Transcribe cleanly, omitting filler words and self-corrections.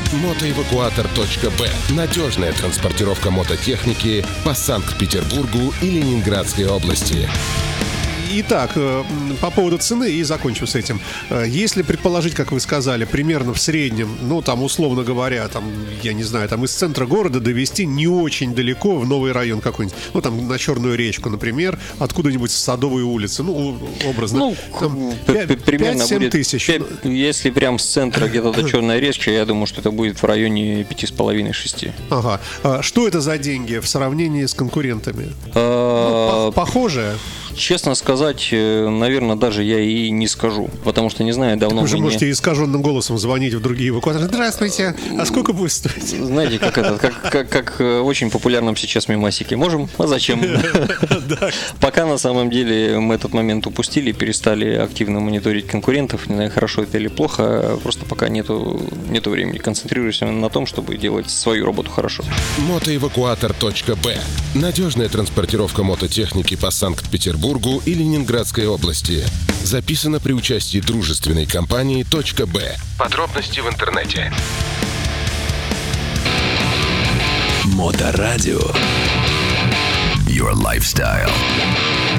Мотоэвакуатор.б. Надежная транспортировка мототехники по Санкт-Петербургу и Ленинградской области. Итак, по поводу цены и закончим с этим. Если предположить, как вы сказали, примерно в среднем, ну, там, условно говоря, там, я не знаю, там из центра города довести не очень далеко в новый район какой-нибудь, ну, там, на Черную речку, например, откуда-нибудь с Садовой улицы, ну, образно. Ну, примерно 5-7 будет, тысяч. если прям с центра где-то до Черной речки, я думаю, что это будет в районе 5,5-6. Ага. Что это за деньги в сравнении с конкурентами? Похожие? Честно сказать, наверное, даже я и не скажу, потому что не знаю, давно Вы же можете искаженным голосом звонить в другие эвакуаторы. Здравствуйте, а сколько будет стоить? Знаете, как в очень популярном сейчас мемасике. Можем, а зачем? Пока на самом деле мы этот момент упустили, перестали активно мониторить конкурентов. Не знаю, хорошо это или плохо, просто пока нету времени. Концентрируемся на том, чтобы делать свою работу хорошо. Мотоэвакуатор.б. Надежная транспортировка мототехники по Санкт-Петербургу и Ленинградской области. Записано при участии дружественной компании .б. Подробности в интернете. Моторадио. Your lifestyle.